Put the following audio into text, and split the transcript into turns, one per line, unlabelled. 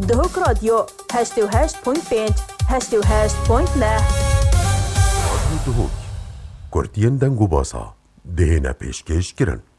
دهوک رادیو 88.5 88.9
دهوک کورتین دنگو باسا دهنا پیشکش کرن.